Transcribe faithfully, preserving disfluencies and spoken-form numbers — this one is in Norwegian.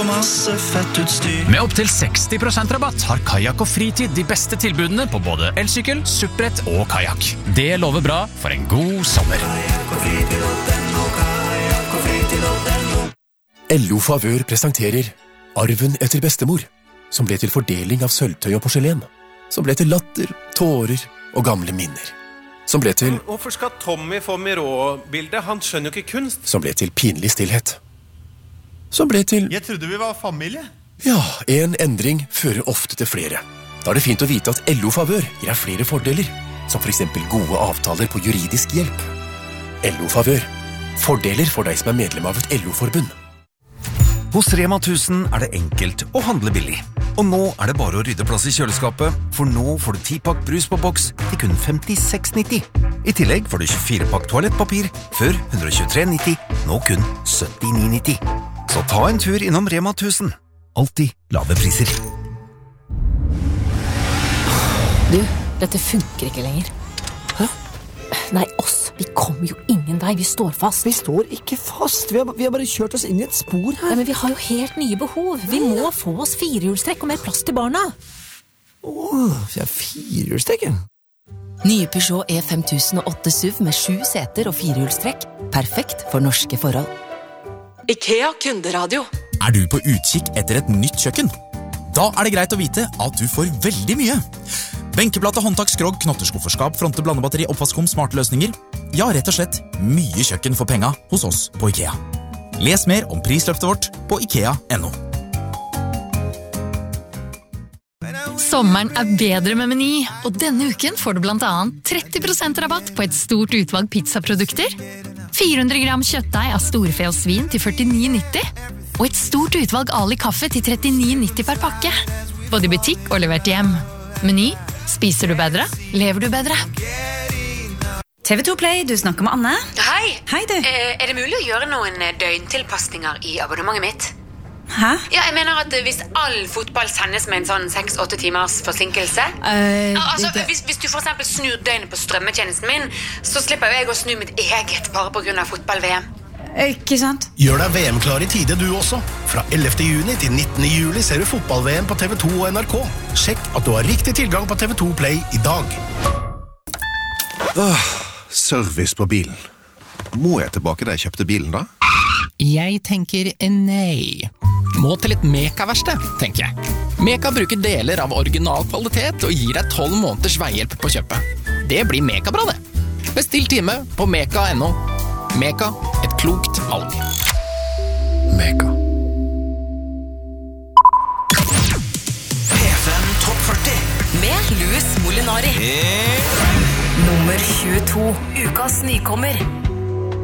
Masse fettutstyr. Med opp til seksti prosent rabatt har Kayak og Fritid de beste tilbudene på både elsykkel, suppbrett og kajak. Det lover bra for en god sommer. L O Favør presenterer Arven etter bestemor, som ble til fordeling av sølvtøy og porselen, som ble til latter, tårer og gamle minner, som ble til... Hvorfor skal Tommy få Miró-bildet? Han skjønner jo ikke kunst. Som ble til pinlig stillhet. Som ble til... Jeg trodde vi var familie. Ja, en endring fører ofte til flere. Da er det fint å vite at L O Favør gir deg flere fordeler, som for eksempel gode avtaler på juridisk hjelp. L O Favør. Fordeler for deg som er medlem av et L O-forbund. Hos Rema tusen er det enkelt å handle billig. Og nå er det bare å rydde plass i kjøleskapet, for nå får du ti pakk brus på boks til kun femtiseks nitti. I tillegg får du tjuefire pakk toalettpapir, før ett hundre og tjuetre nitti, nå kun syttini nitti. Så ta en tur innom Rema tusen. Alltid lave priser. Du, dette funker ikke lenger. Hæ? Nei, oss. Vi kommer jo ingen vei. Vi står fast. Vi står ikke fast. Vi har, vi har bare kjørt oss inn i et spor her. Ja, men vi har jo helt nye behov. Vi må få oss firehjulstrekk og mer plass til barna. Åh, vi har firehjulstrekk. Nye Peugeot E fem tusen og åtte S U V med sju seter og firehjulstrekk. Perfekt for norske forhold. IKEA kunderadio. Er du på utkikk etter et nytt kjøkken? Da er det greit å vite at du får veldig mye. Benkeplate, håndtak, skrog, knotterskufferskap, fronte, blandebatteri, oppvaskkom, smarte løsninger. Ja, rett og slett mye kjøkken for penga hos oss på IKEA. Les mer om prisløftet vårt på ikea punktum no. Sommeren er bedre med Meny, og denne uken får du blant annet tretti prosent rabatt på et stort utvalg pizzaprodukter, fire hundre gram kjøttdeig av storfe og svin til førtini nitti, og et stort utvalg Ali kaffe til trettini nitti per pakke. Både i butikk og levert hjem. Meny. Spiser du bedre? Lever du bedre? T V to Play, du snakker med Anne. Hei. Hei, du. Eh, er det mulig å gjøre noen døgntilpasninger i abonnementet mitt? Hæ? Ja, jeg mener at hvis all fotball sendes med en sånn seks til åtte timers forsinkelse uh, altså, det... hvis, hvis du for eksempel snur døgnet på strømmetjenesten min, så slipper jeg å snu mitt eget bare på grunn av fotball-V M. Ikke sant? Gjør deg V M-klar i tide du også. Fra ellevte juni til nittende juli ser du fotball-V M på T V to og N R K. Sjekk at du har riktig tilgang på T V to Play i dag. Åh, service på bilen. Må jeg tilbake da jeg kjøpte bilen da? Jeg tenker nei. Må til et Meka-verksted, tenker jeg. Meka bruker deler av original kvalitet og gir deg tolv måneders veihjelp på kjøpet. Det blir Meka-bra, det. Bestill time på meka punktum no. Meka, et klokt valg. Meka. P fem Topp førti med Louis Molinari. Nummer tjueto, ukas nykommer.